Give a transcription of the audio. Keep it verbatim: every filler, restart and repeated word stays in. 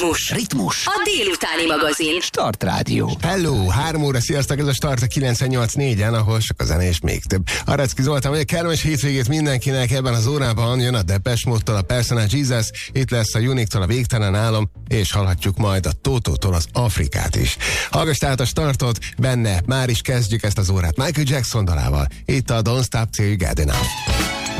Ritmus. Ritmus. A délutáni magazin. Start Rádió. Hello, három óra, sziasztok, ez a Start a kilencvennyolc négyen, ahol sok a zene és még több. Aracki Zoltán vagyok, kellemes hétvégét mindenkinek, ebben az órában jön a Depeche Mode-tól a Personal Jesus, itt lesz a Unique-tól a Végtelen Álom, és hallhatjuk majd a Tótótól az Afrikát is. Hallgass tehát a Startot, benne már is kezdjük ezt az órát Michael Jackson dalával, itt a Don't Stop Till You Get Enough.